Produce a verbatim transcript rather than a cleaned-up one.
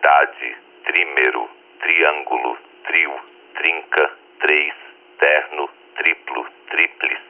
trindade, trímero, triângulo, trio, trinca, três, terno, triplo, tríplice,